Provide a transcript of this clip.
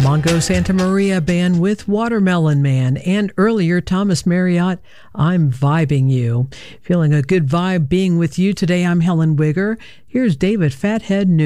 Mongo Santa Maria Band with Watermelon Man, and earlier Thomas Marriott, I'm Vibing You. Feeling a good vibe being with you today. I'm Helen Wigger. Here's David Fathead New.